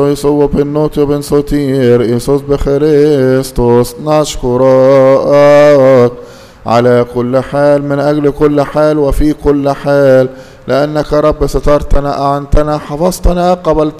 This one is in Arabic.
يسوع بالنوت وبن سوتير يسوس بخريستوس نشكرك على كل حال من أجل كل حال وفي كل حال، لأنك رب سترتنا أعنتنا حفظتنا قبلتنا